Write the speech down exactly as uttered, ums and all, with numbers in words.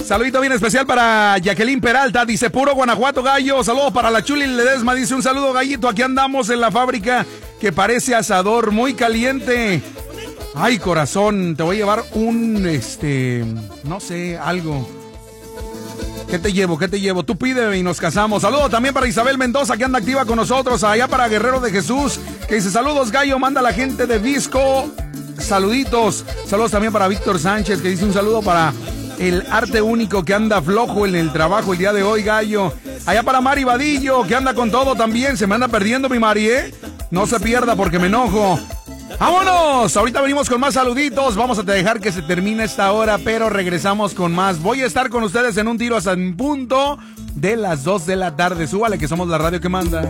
Saludito bien especial para Jacqueline Peralta, dice puro Guanajuato, Gallo. Saludos para la Chuli Ledesma, dice un saludo, Gallito. Aquí andamos en la fábrica que parece asador, muy caliente. Ay, corazón, te voy a llevar un, este, no sé, algo. ¿Qué te llevo? ¿Qué te llevo? Tú pídeme y nos casamos. Saludos también para Isabel Mendoza, que anda activa con nosotros. Allá para Guerrero de Jesús, que dice saludos, Gallo. Manda a la gente de Visco. Saluditos. Saludos también para Víctor Sánchez, que dice un saludo para el arte único, que anda flojo en el trabajo el día de hoy, Gallo. Allá para Mari Vadillo, que anda con todo también. Se me anda perdiendo mi Mari, ¿eh? No se pierda porque me enojo. ¡Vámonos! Ahorita venimos con más saluditos. Vamos a dejar que se termine esta hora, pero regresamos con más. Voy a estar con ustedes en un tiro hasta en punto de las dos de la tarde. Súbale que somos la radio que manda.